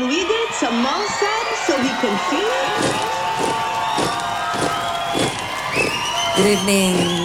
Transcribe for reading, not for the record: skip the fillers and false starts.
Can we get some more sun so we can feel it? Good evening.